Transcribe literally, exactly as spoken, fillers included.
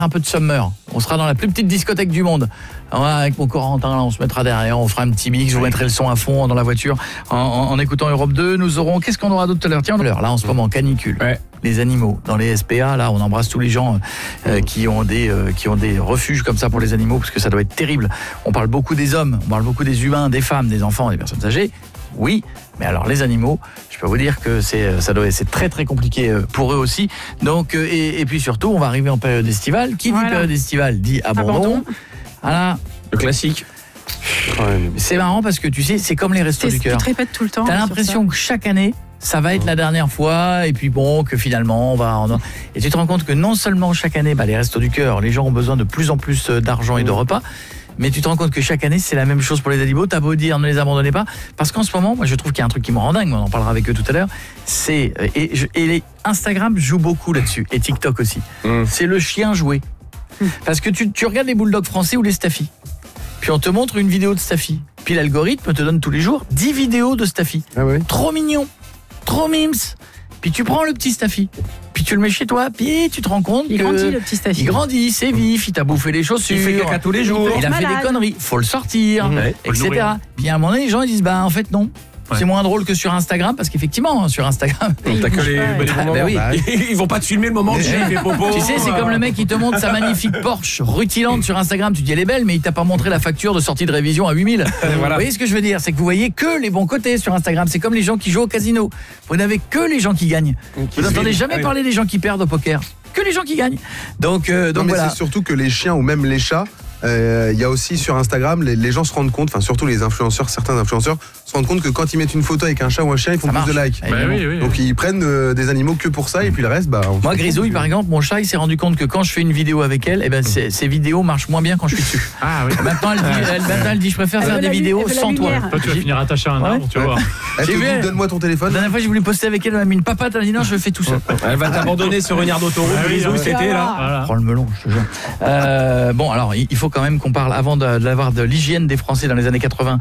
un peu de Summer. On sera dans la plus petite discothèque du monde. Alors là, avec mon Corentin, là, on se mettra derrière, on fera un petit mix, je vous mettrai le son à fond dans la voiture en, en, en écoutant Europe deux. Nous aurons, qu'est-ce qu'on aura d'autre tout à l'heure? Tiens, là en ce moment, canicule. Ouais. Les animaux dans les S P A, là, on embrasse tous les gens euh, qui ont des euh, qui ont des refuges comme ça pour les animaux, parce que ça doit être terrible. On parle beaucoup des hommes, on parle beaucoup des humains, des femmes, des enfants, des personnes âgées. Oui, mais alors les animaux, je peux vous dire que c'est ça doit c'est très très compliqué pour eux aussi. Donc et, et puis surtout, on va arriver en période estivale. Qui dit voilà. Période estivale dit abandon. abandon. Voilà, le classique. C'est marrant parce que tu sais, c'est comme les restos du cœur. Tu te répètes tout le temps. T'as l'impression que chaque année, ça va être la dernière fois, et puis bon, que finalement, on va... Et tu te rends compte que non seulement chaque année, bah, les restos du cœur, les gens ont besoin de plus en plus d'argent et de repas, mais tu te rends compte que chaque année, c'est la même chose pour les animaux. T'as beau dire, ne les abandonnez pas, parce qu'en ce moment, moi, je trouve qu'il y a un truc qui me rend dingue, on en parlera avec eux tout à l'heure, c'est... Et, je, et les Instagram joue beaucoup là-dessus, et TikTok aussi. Mmh. C'est le chien joué. Mmh. Parce que tu, tu regardes les bulldogs français ou les Staffy, puis on te montre une vidéo de Staffy, puis l'algorithme te donne tous les jours dix vidéos de Staffy. Ah ouais. Trop mignon, trop mimes. Puis tu prends le petit Staffy, puis tu le mets chez toi, puis tu te rends compte il que... grandit le petit Staffy. Il grandit, c'est vif, il t'a bouffé les chaussures. Il fait caca tous les jours. Il a fait des conneries, faut le sortir, mmh. et cetera. Puis à un moment donné, les gens ils disent, bah en fait non. Ouais. C'est moins drôle que sur Instagram, parce qu'effectivement, sur Instagram... T'as que les... Ah, bah oui. Ils vont pas te filmer le moment où tu fais popo. Tu sais, c'est comme le mec qui te montre sa magnifique Porsche rutilante sur Instagram, tu dis elle est belle, mais il t'a pas montré la facture de sortie de révision à huit mille. Voilà. Vous voyez ce que je veux dire? C'est que vous voyez que les bons côtés sur Instagram. C'est comme les gens qui jouent au casino. Vous n'avez que les gens qui gagnent. Vous n'entendez jamais oui. parler des gens qui perdent au poker. Que les gens qui gagnent. Donc, euh, donc non, mais voilà. C'est surtout que les chiens ou même les chats, il euh, y a aussi sur Instagram, les, les gens se rendent compte, enfin surtout les influenceurs, certains influenceurs se rendent compte que quand ils mettent une photo avec un chat ou un chien, ils font plus de likes. Bah oui, oui, Donc oui. ils prennent euh, des animaux que pour ça et puis le reste, bah. Moi, Grisouille, par exemple, mon chat, il s'est rendu compte que quand je fais une vidéo avec elle, eh ben, ces, ces vidéos marchent moins bien quand je suis dessus. Ah oui. Maintenant, elle dit, elle, maintenant, elle dit je préfère elle faire des vidéos sans toi. Toi, tu vas finir attaché à un arbre, ouais. tu vas voir. Elle te dit, donne-moi ton téléphone. La dernière fois, j'ai voulu poster avec elle, elle m'a mis une papate, elle a dit non, je le fais tout seul. Elle va t'abandonner sur une aire d'autoroute. Ah oui, Grisouille, ouais. c'était là. Voilà. Prends le melon, je te jure. Euh, bon, alors, il faut quand même qu'on parle avant d'avoir de l'hygiène des Français dans les années quatre-vingts.